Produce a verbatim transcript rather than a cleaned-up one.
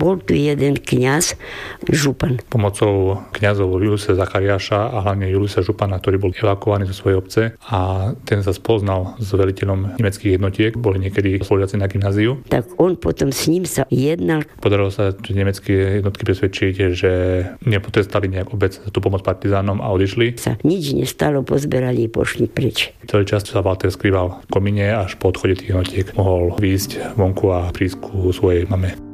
bol tu jeden kňaz, župan. Pomocou kňazov Juliusa Zachariáša a hlavne Juliusa Župana, ktorý bol evakuovaný zo svojej obce a ten sa spoznal s veliteľom nemeckých jednotiek, boli niekedy spolužiaci na gymnáziu. Tak on potom s ním sa jednal. Podarilo sa nemecké jednotky presvedčiť, že nepotrestali nejak obec za tú pomoc partizánom a odišli. Sa nič nestalo, pozberali a pošli preč. Celý čas sa Walter skrýval v komíne, až po odchode tých jednotiek mohol výjsť vonku a prísť ku svojej mame.